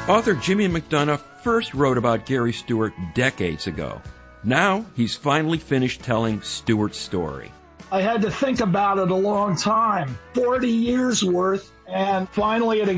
Author Jimmy McDonough first wrote about Gary Stewart decades ago. Now he's finally finished telling Stewart's story. I had to think about it a long time, 40 years worth, and finally at a